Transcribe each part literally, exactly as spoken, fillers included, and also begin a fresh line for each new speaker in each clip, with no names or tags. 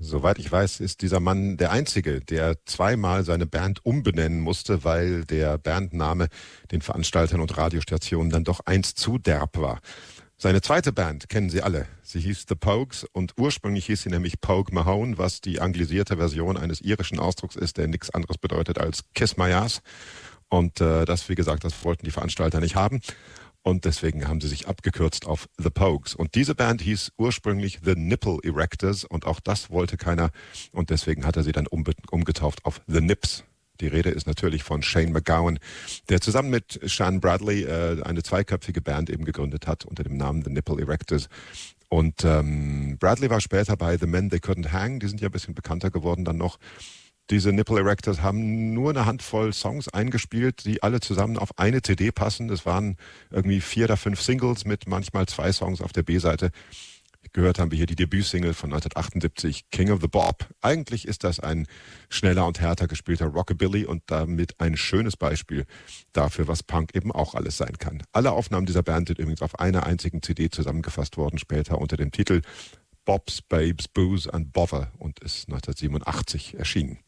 Soweit ich weiß, ist dieser Mann der Einzige, der zweimal seine Band umbenennen musste, weil der Bandname den Veranstaltern und Radiostationen dann doch eins zu derb war. Seine zweite Band kennen Sie alle. Sie hieß The Pogues und ursprünglich hieß sie nämlich Pogue Mahone, was die anglisierte Version eines irischen Ausdrucks ist, der nichts anderes bedeutet als Kiss My Ass. Und äh, das, wie gesagt, das wollten die Veranstalter nicht haben. Und deswegen haben sie sich abgekürzt auf The Pogues. Und diese Band hieß ursprünglich The Nipple Erectors und auch das wollte keiner. Und deswegen hat er sie dann umbe- umgetauft auf The Nips. Die Rede ist natürlich von Shane MacGowan, der zusammen mit Sean Bradley äh, eine zweiköpfige Band eben gegründet hat unter dem Namen The Nipple Erectors. Und ähm, Bradley war später bei The Men They Couldn't Hang. Die sind ja ein bisschen bekannter geworden dann noch. Diese Nipple Erectors haben nur eine Handvoll Songs eingespielt, die alle zusammen auf eine C D passen. Es waren irgendwie vier oder fünf Singles mit manchmal zwei Songs auf der B-Seite. Gehört haben wir hier die Debütsingle von neunzehnhundertachtundsiebzig, King of the Bob. Eigentlich ist das ein schneller und härter gespielter Rockabilly und damit ein schönes Beispiel dafür, was Punk eben auch alles sein kann. Alle Aufnahmen dieser Band sind übrigens auf einer einzigen C D zusammengefasst worden, später unter dem Titel Bob's, Babes, Booze and Bother und ist neunzehnhundertsiebenundachtzig erschienen.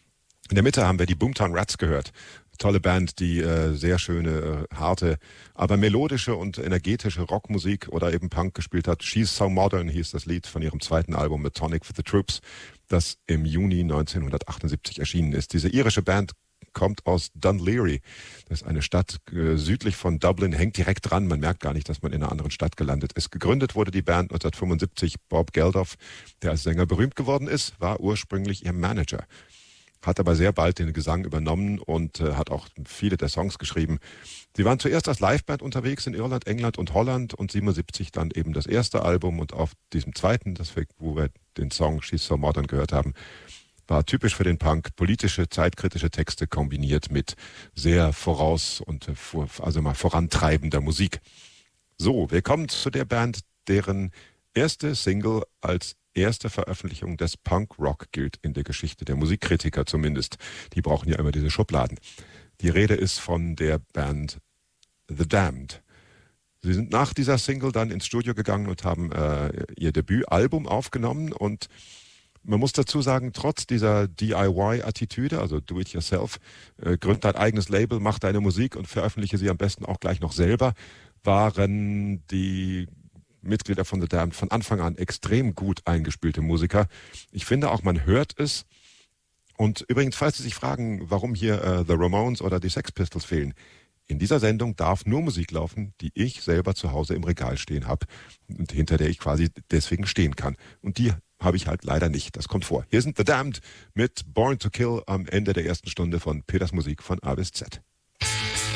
In der Mitte haben wir die Boomtown Rats gehört. Tolle Band, die äh, sehr schöne, äh, harte, aber melodische und energetische Rockmusik oder eben Punk gespielt hat. She's So Modern hieß das Lied von ihrem zweiten Album A Tonic for the Troops, das im Juni neunzehnhundertachtundsiebzig erschienen ist. Diese irische Band kommt aus Dunleary. Das ist eine Stadt äh, südlich von Dublin, hängt direkt dran. Man merkt gar nicht, dass man in einer anderen Stadt gelandet ist. Gegründet wurde die Band neunzehnhundertfünfundsiebzig. Bob Geldof, der als Sänger berühmt geworden ist, war ursprünglich ihr Manager. Hat aber sehr bald den Gesang übernommen und äh, hat auch viele der Songs geschrieben. Sie waren zuerst als Liveband unterwegs in Irland, England und Holland und siebenundsiebzig dann eben das erste Album und auf diesem zweiten, das wir, wo wir den Song She's So Modern gehört haben, war typisch für den Punk politische, zeitkritische Texte kombiniert mit sehr voraus- und äh, vor, also mal vorantreibender Musik. So, wir kommen zu der Band, deren erste Single als erste Veröffentlichung des Punk-Rock gilt in der Geschichte der Musikkritiker zumindest. Die brauchen ja immer diese Schubladen. Die Rede ist von der Band The Damned. Sie sind nach dieser Single dann ins Studio gegangen und haben äh, ihr Debütalbum aufgenommen und man muss dazu sagen, trotz dieser D I Y-Attitüde, also Do-it-yourself, äh, gründ dein eigenes Label, mach deine Musik und veröffentliche sie am besten auch gleich noch selber, waren die Mitglieder von The Damned von Anfang an extrem gut eingespielte Musiker. Ich finde auch, man hört es. Und übrigens, falls Sie sich fragen, warum hier äh, The Ramones oder die Sex Pistols fehlen, in dieser Sendung darf nur Musik laufen, die ich selber zu Hause im Regal stehen habe und hinter der ich quasi deswegen stehen kann. Und die habe ich halt leider nicht. Das kommt vor. Hier sind The Damned mit Born to Kill am Ende der ersten Stunde von Peters Musik von A bis Z.